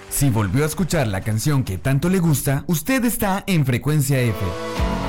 Si volvió a escuchar la canción que tanto le gusta, usted está en Frecuencia F.